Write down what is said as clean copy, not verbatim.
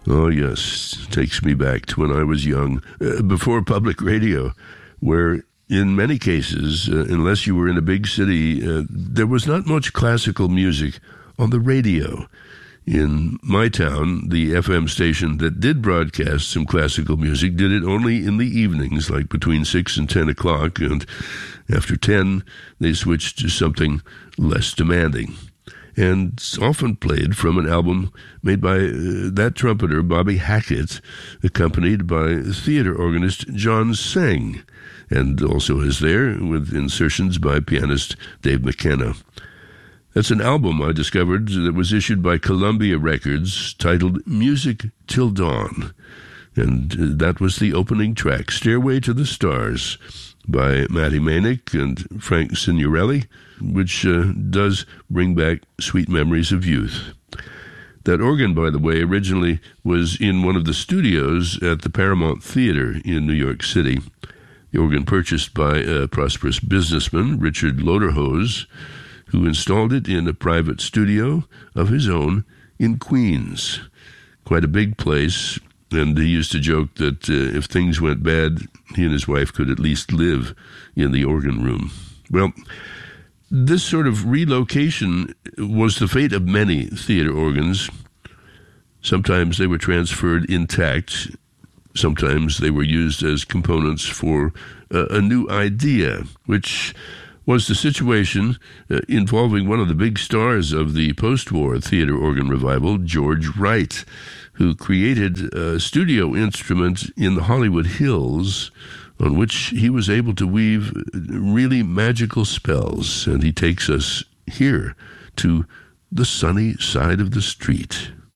Oh, yes. Takes me back to when I was young, before public radio, where in many cases, unless you were in a big city, there was not much classical music on the radio. In my town, the FM station that did broadcast some classical music did it only in the evenings, like between 6 and 10 o'clock, and after 10, they switched to something less demanding. And it's often played from an album made by that trumpeter, Bobby Hackett, accompanied by theater organist John Seng, and also is there with insertions by pianist Dave McKenna. That's an album I discovered that was issued by Columbia Records titled Music Till Dawn, and that was the opening track, Stairway to the Stars, by Matty Manick and Frank Signorelli, which does bring back sweet memories of youth. That organ, by the way, originally was in one of the studios at the Paramount Theater in New York City. The organ purchased by a prosperous businessman, Richard Loderhose, who installed it in a private studio of his own in Queens. Quite a big place, and he used to joke that if things went bad, he and his wife could at least live in the organ room. Well, this sort of relocation was the fate of many theater organs. Sometimes they were transferred intact. Sometimes they were used as components for a new idea, which was the situation involving one of the big stars of the post-war theater organ revival, George Wright, who created a studio instrument in the Hollywood Hills on which he was able to weave really magical spells. And he takes us here to the sunny side of the street.